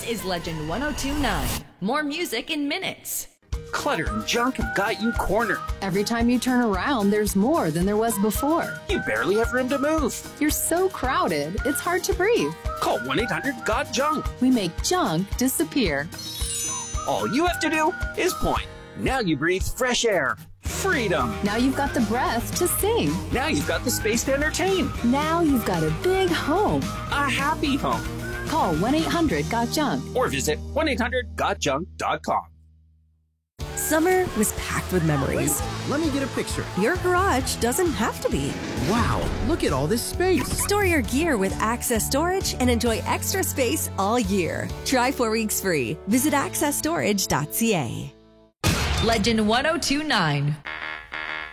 is Legend 1029. More music in minutes. Clutter and junk have got you cornered. Every time you turn around, there's more than there was before. You barely have room to move. You're so crowded, it's hard to breathe. Call 1-800-GOT-JUNK. We make junk disappear. All you have to do is point. Now you breathe fresh air. Freedom. Now you've got the breath to sing. Now you've got the space to entertain. Now you've got a big home. A happy home. Call 1-800-GOT-JUNK. Or visit 1-800-GOTJUNK.com. Summer was packed with memories. Wait, let me get a picture. Your garage doesn't have to be. Wow, look at all this space. Store your gear with Access Storage and enjoy extra space all year. Try 4 weeks free. Visit accessstorage.ca. Legend 1029.